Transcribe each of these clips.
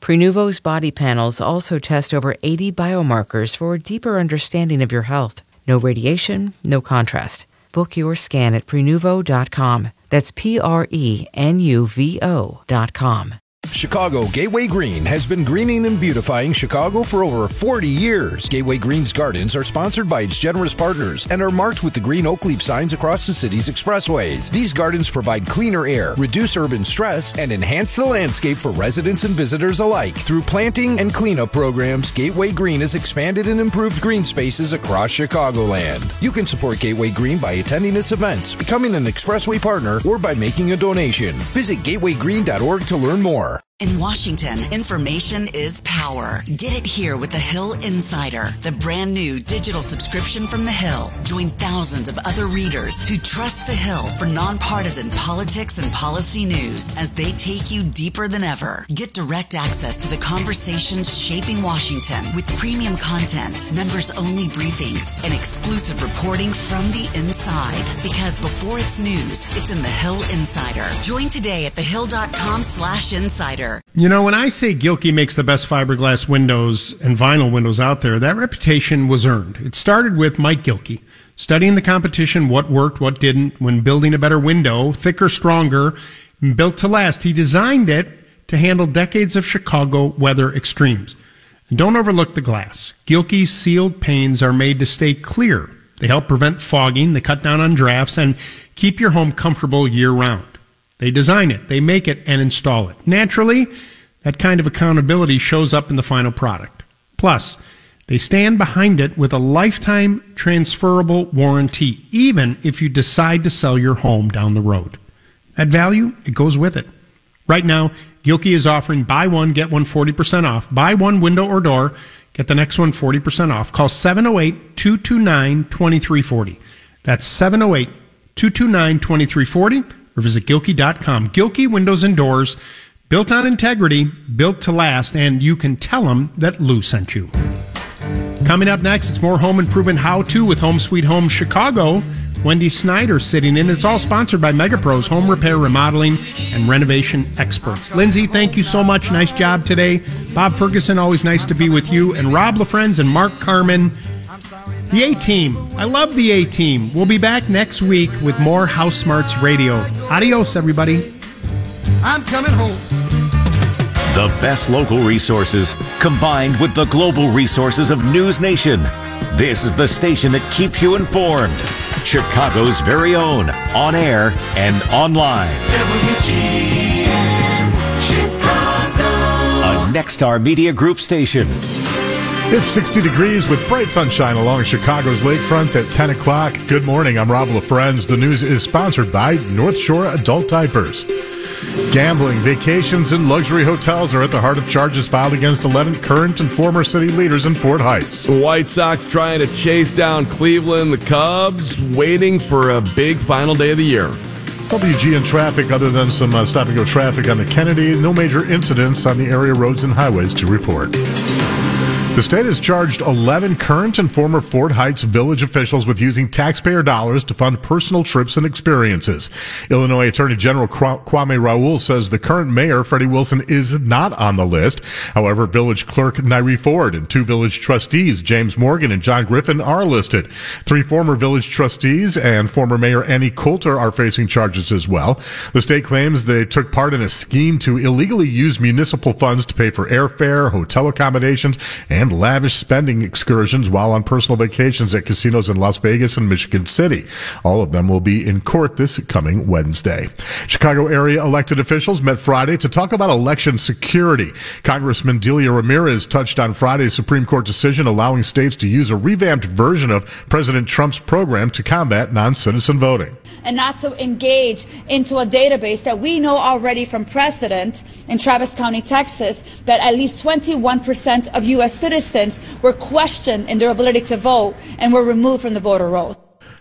Prenuvo's body panels also test over 80 biomarkers for a deeper understanding of your health. No radiation, no contrast. Book your scan at Prenuvo.com. That's Prenuvo.com. Chicago Gateway Green has been greening and beautifying Chicago for over 40 years. Gateway Green's gardens are sponsored by its generous partners and are marked with the green oak leaf signs across the city's expressways. These gardens provide cleaner air, reduce urban stress, and enhance the landscape for residents and visitors alike. Through planting and cleanup programs, Gateway Green has expanded and improved green spaces across Chicagoland. You can support Gateway Green by attending its events, becoming an expressway partner, or by making a donation. Visit gatewaygreen.org to learn more. In Washington, information is power. Get it here with The Hill Insider, the brand new digital subscription from The Hill. Join thousands of other readers who trust The Hill for nonpartisan politics and policy news as they take you deeper than ever. Get direct access to the conversations shaping Washington with premium content, members-only briefings, and exclusive reporting from the inside. Because before it's news, it's in The Hill Insider. Join today at thehill.com/insider. You know, when I say Gilkey makes the best fiberglass windows and vinyl windows out there, that reputation was earned. It started with Mike Gilkey, studying the competition, what worked, what didn't, when building a better window, thicker, stronger, and built to last. He designed it to handle decades of Chicago weather extremes. And don't overlook the glass. Gilkey's sealed panes are made to stay clear. They help prevent fogging, they cut down on drafts, and keep your home comfortable year-round. They design it, they make it, and install it. Naturally, that kind of accountability shows up in the final product. Plus, they stand behind it with a lifetime transferable warranty, even if you decide to sell your home down the road. That value, it goes with it. Right now, Gilkey is offering buy one, get one 40% off. Buy one window or door, get the next one 40% off. Call 708-229-2340. That's 708-229-2340. Or visit Gilkey.com. Gilkey Windows and Doors, built on integrity, built to last, and you can tell them that Lou sent you. Coming up next, it's more home improvement how-to with Home Sweet Home Chicago. Wendy Snyder sitting in. It's all sponsored by MegaPros, home repair, remodeling, and renovation experts. Lindsay, thank you so much. Nice job today. Bob Ferguson, always nice to be with you. And Rob LaFrenz and Mark Carmen. The A-Team. I love the A-Team. We'll be back next week with more House Smarts Radio. Adios, everybody. I'm coming home. The best local resources combined with the global resources of News Nation. This is the station that keeps you informed. Chicago's very own, on air and online. WGN Chicago. A Nexstar Media Group station. It's 60 degrees with bright sunshine along Chicago's lakefront at 10 o'clock. Good morning, I'm Rob LaFrenz. The news is sponsored by North Shore Adult Diapers. Gambling, vacations, and luxury hotels are at the heart of charges filed against 11 current and former city leaders in Fort Heights. The White Sox trying to chase down Cleveland, the Cubs waiting for a big final day of the year. WGN traffic, other than some stop-and-go traffic on the Kennedy, no major incidents on the area roads and highways to report. The state has charged 11 current and former Fort Heights village officials with using taxpayer dollars to fund personal trips and experiences. Illinois Attorney General Kwame Raoul says the current mayor, Freddie Wilson, is not on the list. However, village clerk Nairi Ford and 2 village trustees, James Morgan and John Griffin, are listed. 3 former village trustees and former Mayor Annie Coulter are facing charges as well. The state claims they took part in a scheme to illegally use municipal funds to pay for airfare, hotel accommodations, and lavish spending excursions while on personal vacations at casinos in Las Vegas and Michigan City. All of them will be in court this coming Wednesday. Chicago area elected officials met Friday to talk about election security. Congressman Delia Ramirez touched on Friday's Supreme Court decision allowing states to use a revamped version of President Trump's program to combat non-citizen voting. And not to engage into a database that we know already from precedent in Travis County, Texas, that at least 21% of U.S. citizens were questioned in their ability to vote and were removed from the voter rolls.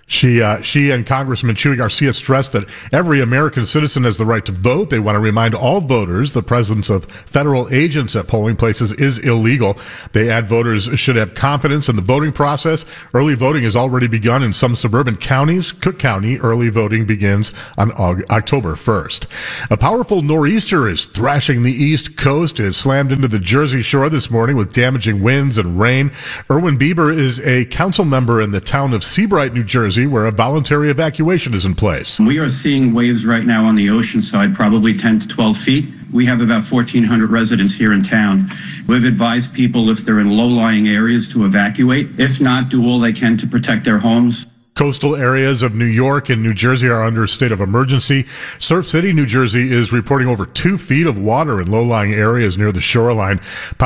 She and Congressman Chuy Garcia stressed that every American citizen has the right to vote. They want to remind all voters the presence of federal agents at polling places is illegal. They add voters should have confidence in the voting process. Early voting has already begun in some suburban counties. Cook County early voting begins on October 1st. A powerful nor'easter is thrashing the East Coast. It slammed into the Jersey Shore this morning with damaging winds and rain. Erwin Bieber is a council member in the town of Seabright, New Jersey, where a voluntary evacuation is in place. We are seeing waves right now on the ocean side, probably 10 to 12 feet. We have about 1,400 residents here in town. We've advised people if they're in low-lying areas to evacuate. If not, do all they can to protect their homes. Coastal areas of New York and New Jersey are under a state of emergency. Surf City, New Jersey is reporting over 2 feet of water in low-lying areas near the shoreline.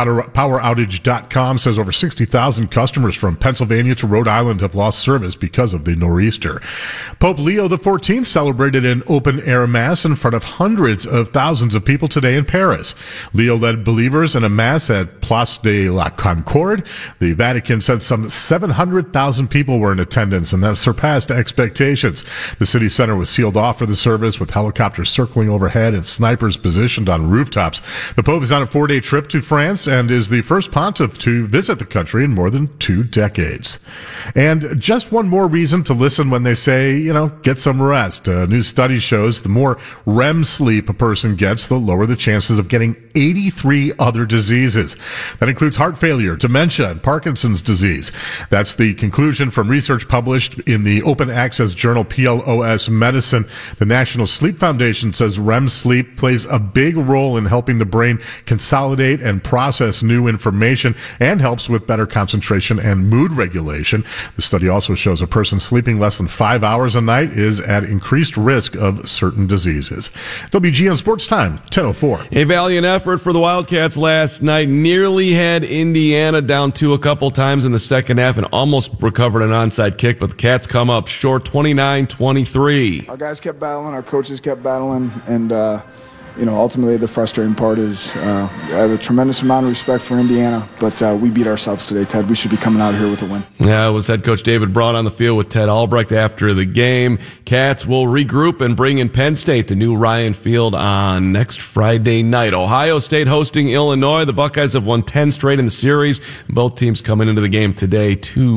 PowerOutage.com says over 60,000 customers from Pennsylvania to Rhode Island have lost service because of the nor'easter. Pope Leo XIV celebrated an open-air mass in front of hundreds of thousands of people today in Paris. Leo led believers in a mass at Place de la Concorde. The Vatican said some 700,000 people were in attendance, and that's surpassed expectations. The city center was sealed off for the service with helicopters circling overhead and snipers positioned on rooftops. The Pope is on a 4-day trip to France and is the first pontiff to visit the country in more than 2 decades. And just one more reason to listen when they say, get some rest. A new study shows the more REM sleep a person gets, the lower the chances of getting 83 other diseases. That includes heart failure, dementia, and Parkinson's disease. That's the conclusion from research published in the open access journal PLOS Medicine. The National Sleep Foundation says REM sleep plays a big role in helping the brain consolidate and process new information and helps with better concentration and mood regulation. The study also shows a person sleeping less than 5 hours a night is at increased risk of certain diseases. WGN Sports Time, 10:04. A valiant effort for the Wildcats last night. Nearly had Indiana down 2 a couple times in the second half and almost recovered an onside kick, but the Cats come up short 29-23. Our guys kept battling, our coaches kept battling, and ultimately the frustrating part is I have a tremendous amount of respect for Indiana, but we beat ourselves today, Ted. We should be coming out here with a win. Yeah, it was head coach David Braun on the field with Ted Albrecht after the game. Cats will regroup and bring in Penn State to New Ryan Field on next Friday night. Ohio State hosting Illinois. The Buckeyes have won 10 straight in the series. Both teams coming into the game today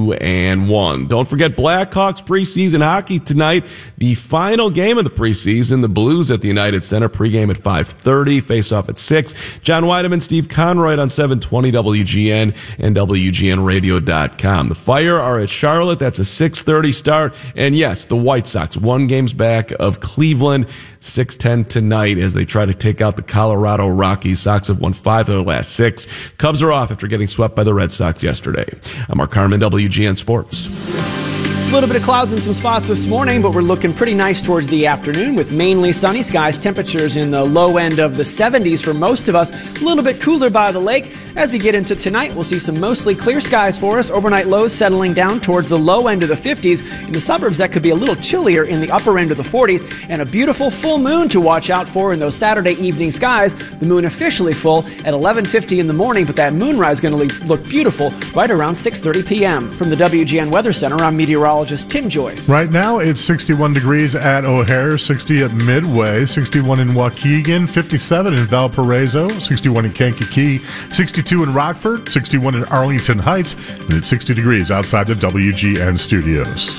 2-1. Don't forget Blackhawks preseason hockey tonight. The final game of the preseason. The Blues at the United Center. Pregame at 5:30. Face off at 6. John Weideman, Steve Conroy on 720 WGN and WGNradio.com. The Fire are at Charlotte. That's a 6:30 start. And yes, the White Sox 1 game back of Cleveland. 6:10 tonight as they try to take out the Colorado Rockies. Sox have won 5 of their last 6. Cubs are off after getting swept by the Red Sox yesterday. I'm Mark Harmon, WGN Sports. A little bit of clouds in some spots this morning, but we're looking pretty nice towards the afternoon with mainly sunny skies. Temperatures in the low end of the 70s for most of us. A little bit cooler by the lake. As we get into tonight, we'll see some mostly clear skies for us. Overnight lows settling down towards the low end of the 50s. In the suburbs, that could be a little chillier in the upper end of the 40s. And a beautiful full moon to watch out for in those Saturday evening skies. The moon officially full at 11:50 in the morning, but that moonrise is going to look beautiful right around 6:30 p.m. From the WGN Weather Center, I'm meteorologist Tim Joyce. Right now, it's 61 degrees at O'Hare, 60 at Midway, 61 in Waukegan, 57 in Valparaiso, 61 in Kankakee, 62 in Rockford, 61 in Arlington Heights, and it's 60 degrees outside the WGN studios.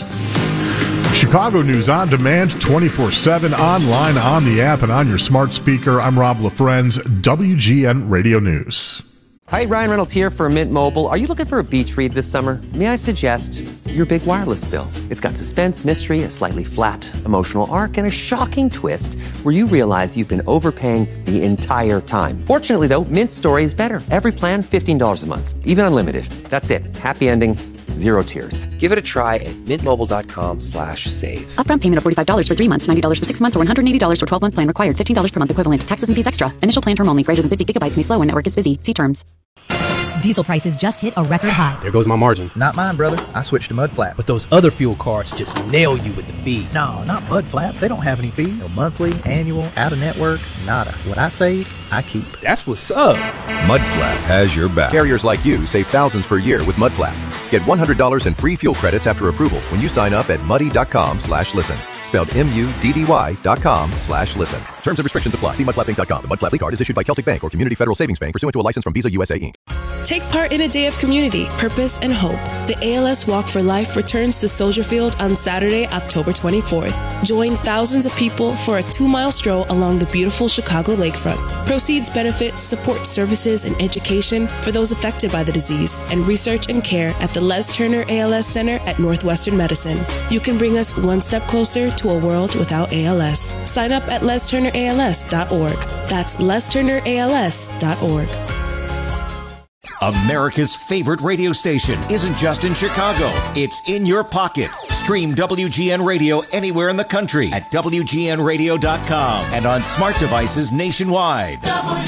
Chicago News on demand, 24/7, online, on the app, and on your smart speaker. I'm Rob LaFrenz, WGN Radio News. Hi, Ryan Reynolds here for Mint Mobile. Are you looking for a beach read this summer? May I suggest your big wireless bill? It's got suspense, mystery, a slightly flat emotional arc, and a shocking twist where you realize you've been overpaying the entire time. Fortunately, though, Mint's story is better. Every plan, $15 a month, even unlimited. That's it. Happy ending. Zero tears. Give it a try at mintmobile.com/save. Upfront payment of $45 for 3 months, $90 for 6 months, or $180 for 12-month plan required. $15 per month equivalent. Taxes and fees extra. Initial plan term only. Greater than 50 gigabytes may slow when network is busy. See terms. Diesel prices just hit a record high. There goes my margin. Not mine, brother. I switched to Mudflap. But those other fuel cards just nail you with the fees. No, not Mudflap. They don't have any fees. No monthly, annual, out-of-network, nada. What I save, I keep. That's what's up. Mudflap has your back. Carriers like you save thousands per year with Mudflap. Get $100 in free fuel credits after approval when you sign up at muddy.com/listen. Spelled MUDDY.com/listen. Terms and restrictions apply. See mudflappinc.com. The Mudflap card is issued by Celtic Bank or Community Federal Savings Bank pursuant to a license from Visa USA Inc. Take part in a day of community, purpose, and hope. The ALS Walk for Life returns to Soldier Field on Saturday, October 24th. Join thousands of people for a 2-mile stroll along the beautiful Chicago lakefront. Proceeds benefit support services and education for those affected by the disease and research and care at the Les Turner ALS Center at Northwestern Medicine. You can bring us one step closer to a world without ALS. Sign up at lesturnерals.org. That's lesturnерals.org. America's favorite radio station isn't just in Chicago. It's in your pocket. Stream WGN Radio anywhere in the country at WGNradio.com and on smart devices nationwide.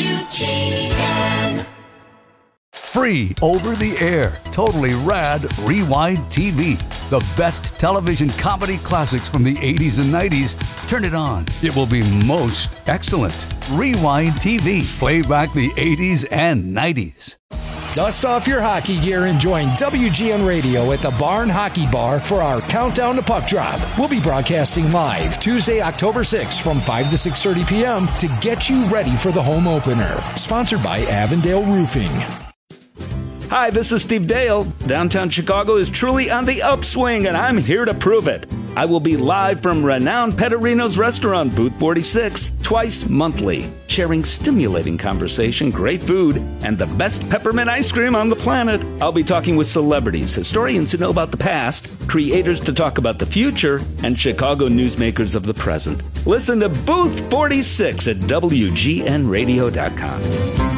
WGN. Free over the air, totally rad Rewind TV. The best television comedy classics from the 80s and 90s. Turn it on. It will be most excellent. Rewind TV. Play back the 80s and 90s. Dust off your hockey gear and join WGN Radio at the Barn Hockey Bar for our Countdown to Puck Drop. We'll be broadcasting live Tuesday, October 6th from 5 to 6:30 p.m. to get you ready for the home opener. Sponsored by Avondale Roofing. Hi, this is Steve Dale. Downtown Chicago is truly on the upswing, and I'm here to prove it. I will be live from renowned Petterino's restaurant, Booth 46, twice monthly, sharing stimulating conversation, great food, and the best peppermint ice cream on the planet. I'll be talking with celebrities, historians who know about the past, creators to talk about the future, and Chicago newsmakers of the present. Listen to Booth 46 at WGNradio.com.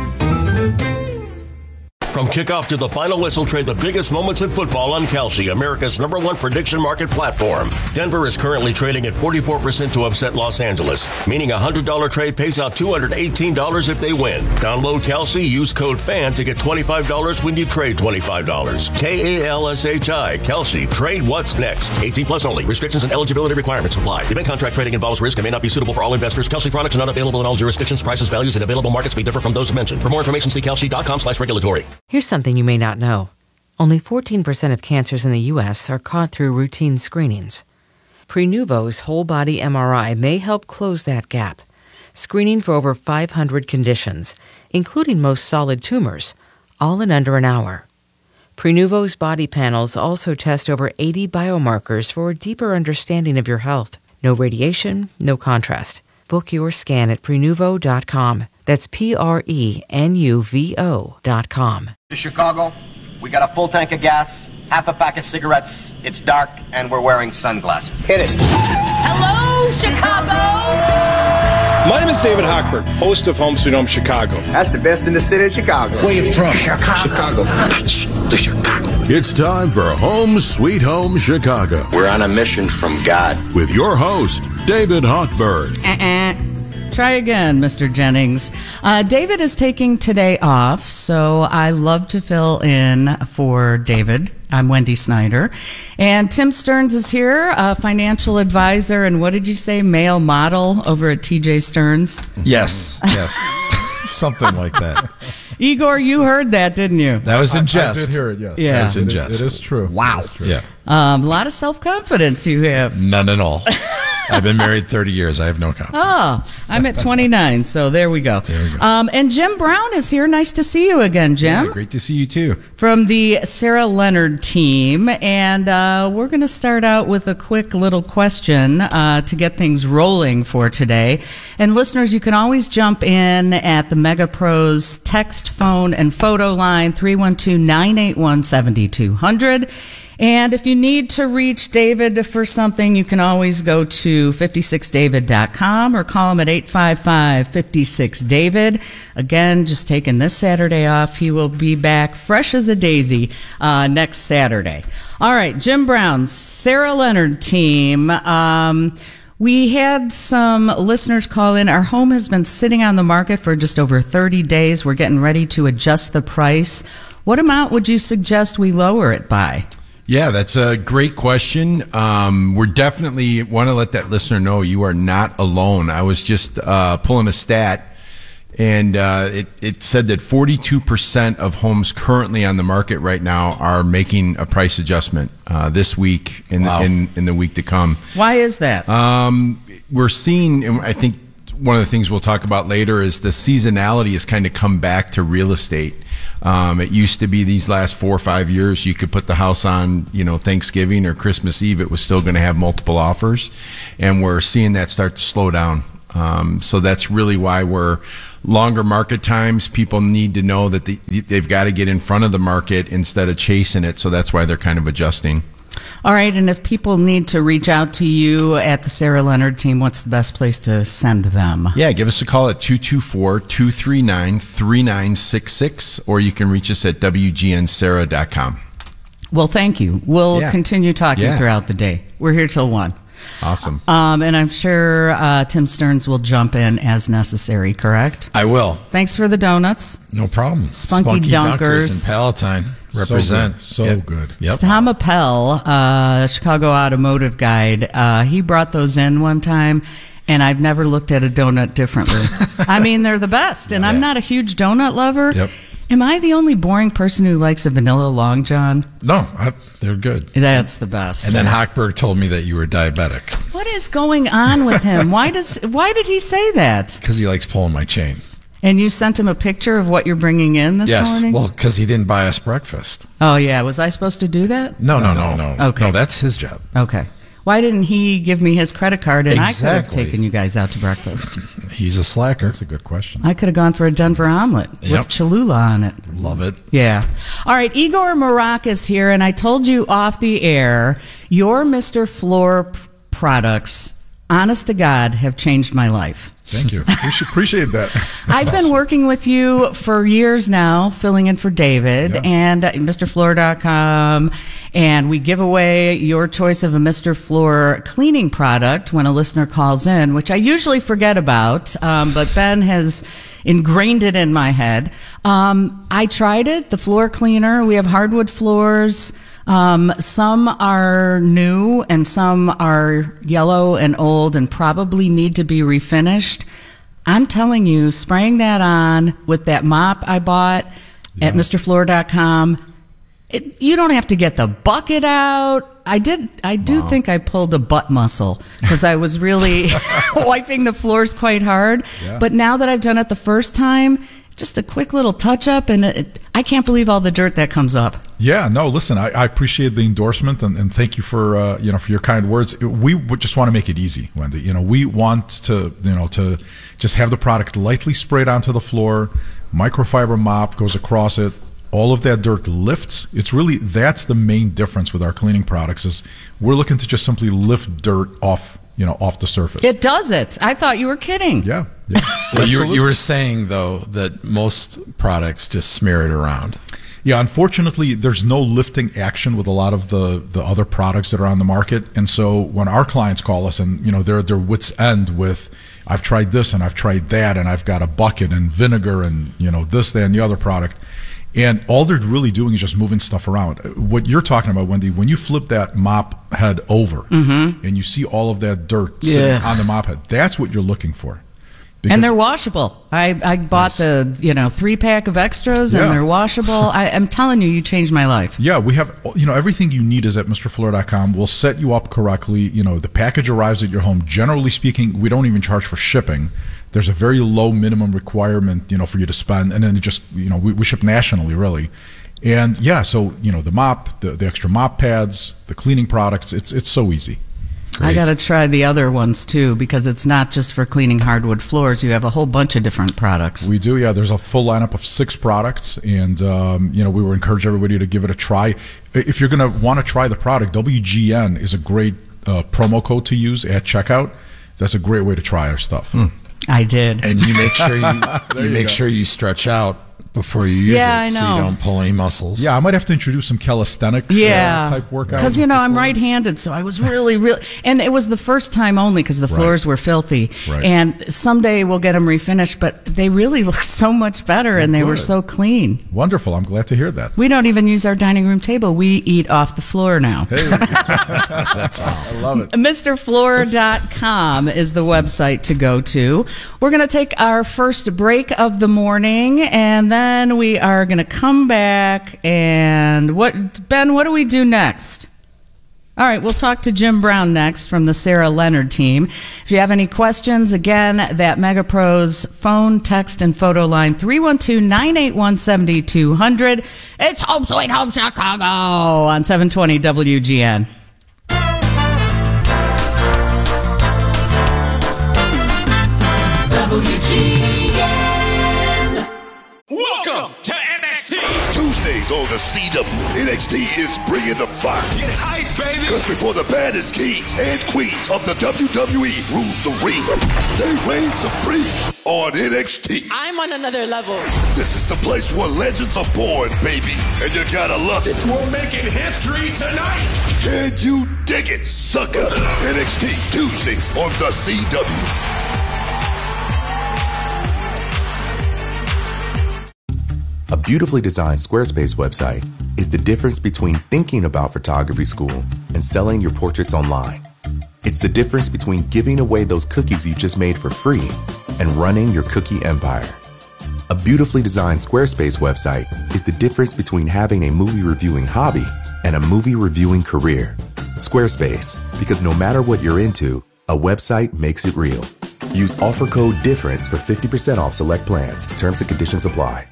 From kickoff to the final whistle, trade the biggest moments in football on Kalshi, America's #1 prediction market platform. Denver is currently trading at 44% to upset Los Angeles, meaning a $100 trade pays out $218 if they win. Download Kalshi, use code FAN to get $25 when you trade $25. Kalshi, Kalshi, trade what's next. 18 plus only. Restrictions and eligibility requirements apply. Event contract trading involves risk and may not be suitable for all investors. Kalshi products are not available in all jurisdictions. Prices, values, and available markets may differ from those mentioned. For more information, see kalshi.com/regulatory. Here's something you may not know. Only 14% of cancers in the U.S. are caught through routine screenings. Prenuvo's whole-body MRI may help close that gap, screening for over 500 conditions, including most solid tumors, all in under an hour. Prenuvo's body panels also test over 80 biomarkers for a deeper understanding of your health. No radiation, no contrast. Book your scan at Prenuvo.com. That's Prenuvo.com. To Chicago, we got a full tank of gas, half a pack of cigarettes, it's dark, and we're wearing sunglasses. Hit it. Hello, Chicago! My name is David Hochberg, host of Home Sweet Home Chicago. That's the best in the city of Chicago. Where you from? Chicago. The Chicago. It's time for Home Sweet Home Chicago. We're on a mission from God. With your host, David Hochberg. Try again, Mr. Jennings. David is taking today off, so I love to fill in for David. I'm Wendy Snyder. And Tim Stearns is here, a financial advisor, and what did you say, male model over at TJ Stearns? Yes. Something like that. Igor, you heard that, didn't you? That was in jest. I did hear it, yes. Yeah. That was in jest. It is true. Wow. True. Yeah. A lot of self-confidence you have. None at all. I've been married 30 years. I have no confidence. Oh, I'm at 29, so there we go. And Jim Brown is here. Nice to see you again, Jim. Yeah, great to see you too. From the Sarah Leonard team. And we're going to start out with a quick little question to get things rolling for today. And listeners, you can always jump in at the Mega Pros text, phone, and photo line, 312-981-7200. And if you need to reach David for something, you can always go to 56david.com or call him at 855-56-DAVID. Again, just taking this Saturday off. He will be back fresh as a daisy next Saturday. All right, Jim Brown, Sarah Leonard team. We had some listeners call in. Our home has been sitting on the market for just over 30 days. We're getting ready to adjust the price. What amount would you suggest we lower it by? Yeah, that's a great question. We're definitely want to let that listener know you are not alone. I was just pulling a stat, and it said that 42% of homes currently on the market right now are making a price adjustment this week and in the week to come. Why is that? We're seeing, and I think one of the things we'll talk about later is the seasonality has kind of come back to real estate. It used to be these last 4 or 5 years, you could put the house on, Thanksgiving or Christmas Eve. It was still going to have multiple offers. And we're seeing that start to slow down. So that's really why we're longer market times. People need to know that they've got to get in front of the market instead of chasing it. So that's why they're kind of adjusting. All right, and if people need to reach out to you at the Sarah Leonard team, what's the best place to send them? Yeah, give us a call at 224-239-3966, or you can reach us at wgnsarah.com. Well, thank you. We'll continue talking throughout the day. We're here till 1. Awesome. And I'm sure Tim Stearns will jump in as necessary, correct? I will. Thanks for the donuts. No problem. Spunky Dunkers and Palatine represent. So good. Yep. Tom Appel, Chicago Automotive Guide, he brought those in one time, and I've never looked at a donut differently. I mean, they're the best, and I'm not a huge donut lover. Yep. Am I the only boring person who likes a vanilla Long John? No, they're good. That's the best. And then Hochberg told me that you were diabetic. What is going on with him? Why did he say that? Because he likes pulling my chain. And you sent him a picture of what you're bringing in this morning? Yes, well, because he didn't buy us breakfast. Oh, yeah. Was I supposed to do that? No. Okay. No, that's his job. Okay. Why didn't he give me his credit card and I could have taken you guys out to breakfast? He's a slacker. That's a good question. I could have gone for a Denver omelet with Cholula on it. Love it. Yeah. All right, Igor Marak is here, and I told you off the air, your Mr. Floor products, honest to God, have changed my life. Thank you. We should appreciate that. I've been working with you for years now, filling in for David and MrFloor.com, and we give away your choice of a Mr. Floor cleaning product when a listener calls in, which I usually forget about, but Ben has ingrained it in my head. I tried it, the floor cleaner. We have hardwood floors. Some are new and some are yellow and old and probably need to be refinished. I'm telling you, spraying that on with that mop I bought at MrFloor.com, you don't have to get the bucket out. I do think I pulled a butt muscle because I was really wiping the floors quite hard. Yeah. But now that I've done it the first time, just a quick little touch up, and I can't believe all the dirt that comes up. Yeah, no, listen, I appreciate the endorsement and thank you for for your kind words. We would just want to make it easy, Wendy. We want to to just have the product lightly sprayed onto the floor, microfiber mop goes across it, all of that dirt lifts. It's really, that's the main difference with our cleaning products, is we're looking to just simply lift dirt off the surface. It does it. I thought you were kidding. Yeah. Well, you were saying, though, that most products just smear it around. Yeah, unfortunately, there's no lifting action with a lot of the other products that are on the market. And so when our clients call us and, they're at their wits' end with, I've tried this and I've tried that and I've got a bucket and vinegar and, this, that, and the other product. And all they're really doing is just moving stuff around. What you're talking about, Wendy, when you flip that mop head over and you see all of that dirt sitting on the mop head, that's what you're looking for. And they're washable. I bought the 3-pack of extras, and they're washable. I'm telling you, you changed my life. Yeah, we have everything you need is at MrFloor.com. We'll set you up correctly. The package arrives at your home. Generally speaking, we don't even charge for shipping. There's a very low minimum requirement, for you to spend, and then it just we ship nationally, really. And so the mop, the extra mop pads, the cleaning products, it's so easy. Great. I got to try the other ones too, because it's not just for cleaning hardwood floors. You have a whole bunch of different products. We do, yeah. There's a full lineup of 6 products, and we would encourage everybody to give it a try. If you're going to want to try the product, WGN is a great promo code to use at checkout. That's a great way to try our stuff. I did, and you make sure you make sure you stretch out before you use Yeah, I it, so know. you don't pull any muscles. Yeah, I might have to introduce some calisthenic type workout. Because, I'm right-handed, so I was really, and it was the first time only because the floors were filthy. Right. And someday we'll get them refinished, but they really look so much better, and they were so clean. Wonderful. I'm glad to hear that. We don't even use our dining room table. We eat off the floor now. Hey. That's awesome. I love it. MrFloor.com is the website to go to. We're going to take our first break of the morning, and then we are going to come back. And Ben, what do we do next? All right, we'll talk to Jim Brown next from the Sarah Leonard team. If you have any questions, again, that MegaPros phone, text, and photo line, 312-981-7200. It's Home Sweet Home Chicago on 720 WGN. WGN. Welcome to NXT. Tuesdays on the CW, NXT is bringing the fire. Get hype, baby. Because before the baddest kings and queens of the WWE rule the ring, they reign supreme on NXT. I'm on another level. This is the place where legends are born, baby, and you gotta love it. We're making history tonight. Can you dig it, sucker? NXT Tuesdays on the CW. A beautifully designed Squarespace website is the difference between thinking about photography school and selling your portraits online. It's the difference between giving away those cookies you just made for free and running your cookie empire. A beautifully designed Squarespace website is the difference between having a movie reviewing hobby and a movie reviewing career. Squarespace, because no matter what you're into, a website makes it real. Use offer code DIFFERENCE for 50% off select plans. Terms and conditions apply.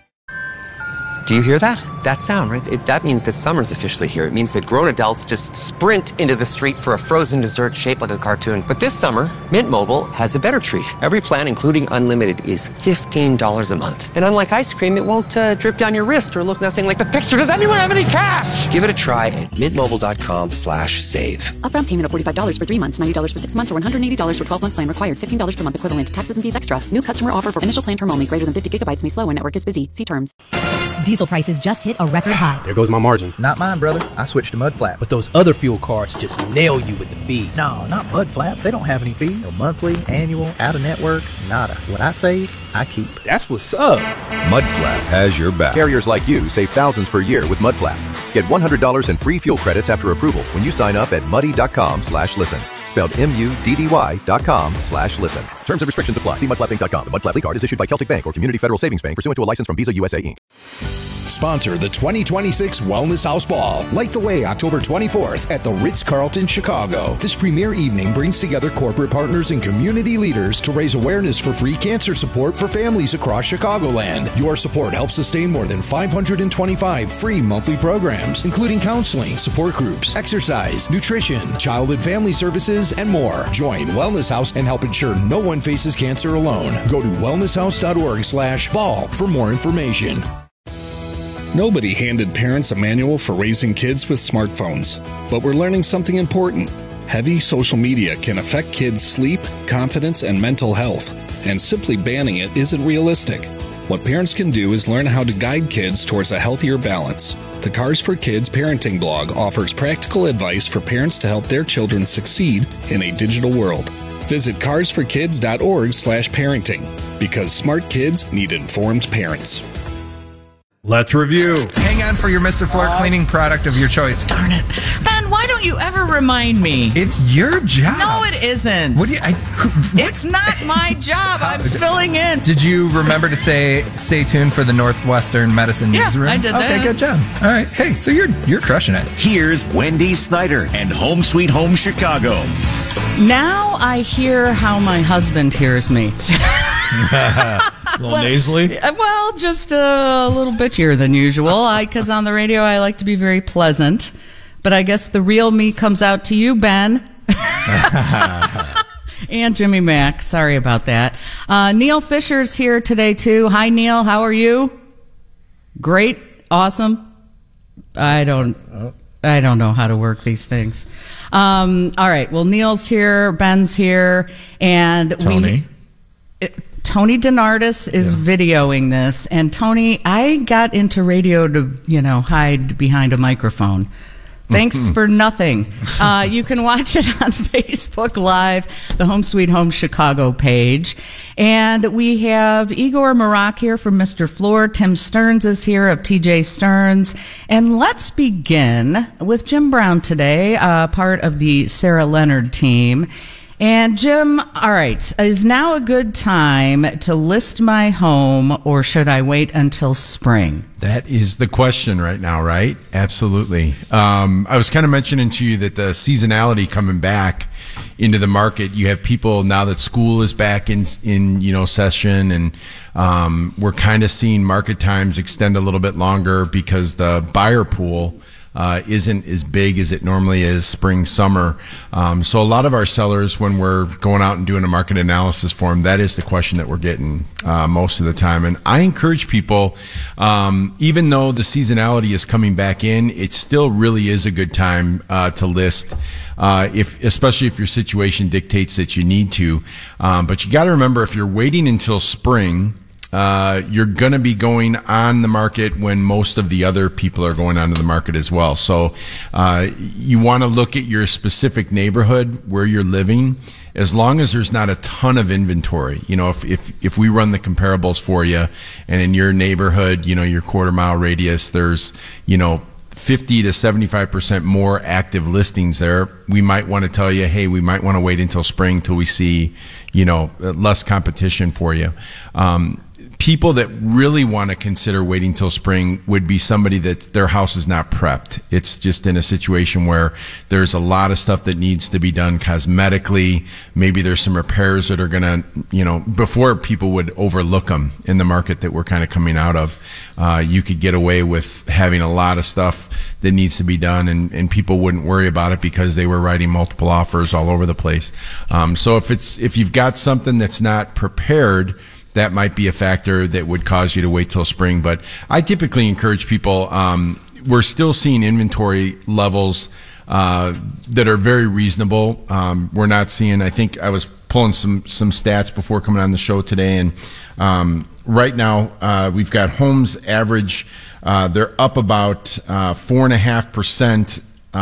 Do you hear that? That sound, right? That means that summer's officially here. It means that grown adults just sprint into the street for a frozen dessert shaped like a cartoon. But this summer, Mint Mobile has a better treat. Every plan, including unlimited, is $15 a month. And unlike ice cream, it won't drip down your wrist or look nothing like the picture. Does anyone have any cash? Give it a try at mintmobile.com/save. Upfront payment of $45 for 3 months, $90 for 6 months, or $180 for 12-month plan required. $15 per month equivalent. Taxes and fees extra. New customer offer for initial plan term only. Greater than 50 gigabytes may slow when network is busy. See terms. Diesel prices just hit a record high. There goes my margin. Not mine, brother. I switched to Mud Flap. But those other fuel cards just nail you with the fees. No, not Mud Flap. They don't have any fees. No monthly, annual, out-of-network, nada. What I save, I keep. That's what's up. Mudflap has your back. Carriers like you save thousands per year with Mudflap. Get $100 in free fuel credits after approval when you sign up at muddy.com/listen. Spelled MUDDY.com/listen. Terms and restrictions apply. See mudflappinc.com. The Mudflap card is issued by Celtic Bank or Community Federal Savings Bank pursuant to a license from Visa USA Inc. Sponsor the 2026 Wellness House Ball. Light the way October 24th at the Ritz-Carlton, Chicago. This premier evening brings together corporate partners and community leaders to raise awareness for free cancer support for families across Chicagoland. Your support helps sustain more than 525 free monthly programs, including counseling, support groups, exercise, nutrition, child and family services, and more. Join Wellness House and help ensure no one faces cancer alone. Go to wellnesshouse.org/ball for more information. Nobody handed parents a manual for raising kids with smartphones, but we're learning something important. Heavy social media can affect kids' sleep, confidence, and mental health, and simply banning it isn't realistic. What parents can do is learn how to guide kids towards a healthier balance. The Cars for Kids parenting blog offers practical advice for parents to help their children succeed in a digital world. Visit carsforkids.org/parenting, because smart kids need informed parents. Let's review. Hang on for your Mr. Floor cleaning product of your choice. Darn it. Ben, why don't you ever remind me? It's your job. No, it isn't. What do you... It's not my job. I'm filling in. Did you remember to say, stay tuned for the Northwestern Medicine Newsroom? Yeah, I did that. Okay, good job. All right. Hey, so you're crushing it. Here's Wendy Snyder and Home Sweet Home Chicago. Now I hear how my husband hears me. A little nasally? Well, just a little bitchier than usual. Because on the radio, I like to be very pleasant. But I guess the real me comes out to you, Ben. And Jimmy Mack. Sorry about that. Neil Fisher's here today, too. Hi, Neil. How are you? Great. Awesome. I don't know how to work these things. All right. Well, Neil's here. Ben's here. And Tony. Tony DeNardis is videoing this. And Tony, I got into radio to, hide behind a microphone. Thanks for nothing. You can watch it on Facebook Live, the Home Sweet Home Chicago page. And we have Igor Marak here from Mr. Floor. Tim Stearns is here of TJ Stearns. And let's begin with Jim Brown today, part of the Sarah Leonard team. And Jim, all right, is now a good time to list my home, or should I wait until spring? That is the question right now, right? Absolutely. I was kind of mentioning to you that the seasonality coming back into the market. You have people now that school is back in session, and we're kind of seeing market times extend a little bit longer because the buyer pool isn't as big as it normally is spring, summer. So a lot of our sellers, when we're going out and doing a market analysis for them, that is the question that we're getting most of the time. And I encourage people, even though the seasonality is coming back in, it still really is a good time to list, especially if your situation dictates that you need to. But you got to remember, if you're waiting until spring, you're going to be going on the market when most of the other people are going onto the market as well. So you want to look at your specific neighborhood where you're living. As long as there's not a ton of inventory, if we run the comparables for you, and in your neighborhood, your quarter-mile radius, there's 50 to 75% more active listings there, we might want to tell you, hey, we might want to wait until spring till we see, less competition for you. People that really want to consider waiting till spring would be somebody that their house is not prepped. It's just in a situation where there's a lot of stuff that needs to be done cosmetically. Maybe there's some repairs that are going to, before people would overlook them in the market that we're kind of coming out of. You could get away with having a lot of stuff that needs to be done, and people wouldn't worry about it because they were writing multiple offers all over the place. So if you've got something that's not prepared, that might be a factor that would cause you to wait till spring. But I typically encourage people, we're still seeing inventory levels that are very reasonable. We're not seeing, I think I was pulling some stats before coming on the show today, and right now we've got homes average, they're up about 4.5%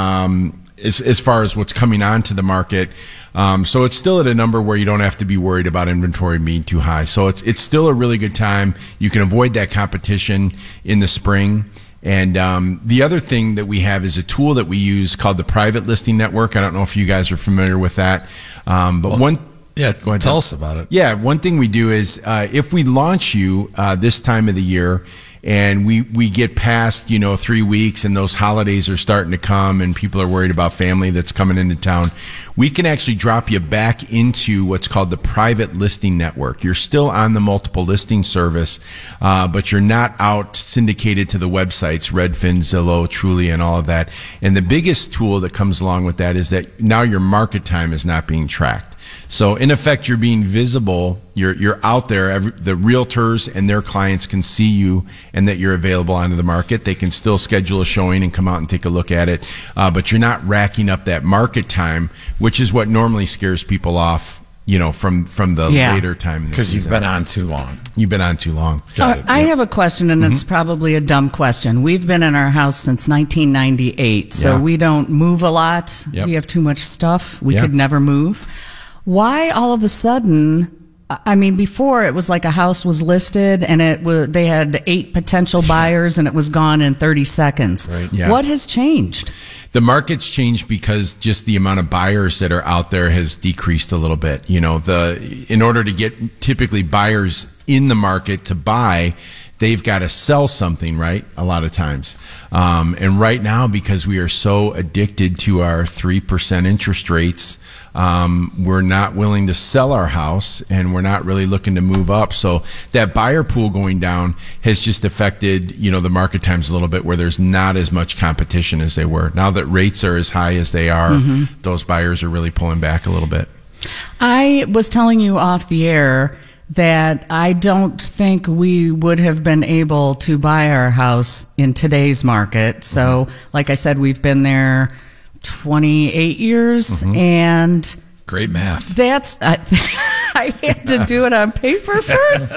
as far as what's coming onto the market. So it's still at a number where you don't have to be worried about inventory being too high. So it's still a really good time. You can avoid that competition in the spring. And the other thing that we have is a tool that we use called the Private Listing Network. I don't know if you guys are familiar with that. Go ahead, tell us about it. Yeah, one thing we do is if we launch you this time of the year, and we get past 3 weeks, and those holidays are starting to come, and people are worried about family that's coming into town, we can actually drop you back into what's called the Private Listing Network. You're still on the multiple listing service, but you're not out syndicated to the websites, Redfin, Zillow, Trulia, and all of that. And the biggest tool that comes along with that is that now your market time is not being tracked. So in effect, you're being visible. You're out there. The realtors and their clients can see you and that you're available onto the market. They can still schedule a showing and come out and take a look at it. But you're not racking up that market time, which is what normally scares people off, from the later time. Because you've been on too long. You've been on too long. I have a question, and it's probably a dumb question. We've been in our house since 1998, so we don't move a lot. Yep. We have too much stuff. We could never move. Why all of a sudden? I mean, before it was like a house was listed and they had 8 potential buyers and it was gone in 30 seconds. Right. Yeah. What has changed? The market's changed because just the amount of buyers that are out there has decreased a little bit. In order to get typically buyers in the market to buy, they've got to sell something, right? A lot of times. And right now, because we are so addicted to our 3% interest rates, we're not willing to sell our house, and we're not really looking to move up. So that buyer pool going down has just affected, the market times a little bit, where there's not as much competition as they were. Now that rates are as high as they are, those buyers are really pulling back a little bit. I was telling you off the air that I don't think we would have been able to buy our house in today's market. So, like I said, we've been there 28 years, and Great math. That's I had to do it on paper first.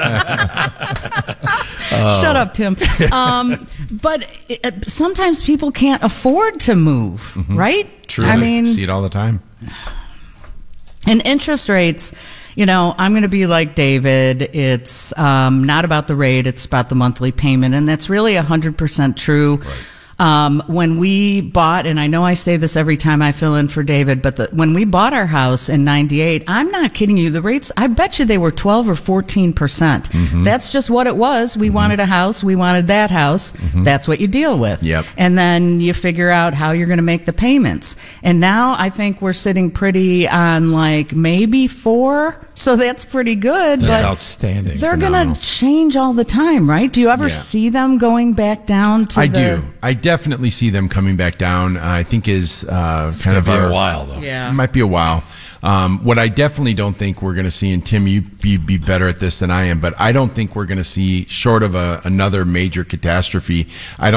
Shut up, Tim. But sometimes people can't afford to move, right? True. I mean, see it all the time. And interest rates, I'm going to be like David. It's not about the rate; it's about the monthly payment, and that's really 100% true. Right. When we bought, and I know I say this every time I fill in for David, but when we bought our house in '98, I'm not kidding you. The rates, I bet you they were 12 or 14%. Mm-hmm. That's just what it was. We wanted a house. We wanted that house. Mm-hmm. That's what you deal with. Yep. And then you figure out how you're going to make the payments. And now I think we're sitting pretty on like maybe 4. So that's pretty good. That's but outstanding. They're going to change all the time, right? Do you ever see them going back down to I do. I definitely see them coming back down. I think is it's kind of a while, though. Yeah. It might be a while. What I definitely don't think we're going to see, and Tim, you'd be better at this than I am, but I don't think we're going to see, short of another major catastrophe, I don't